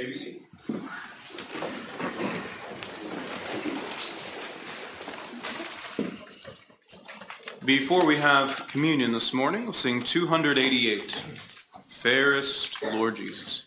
may be seated. Before we have communion this morning, we'll sing 288, Fairest Lord Jesus.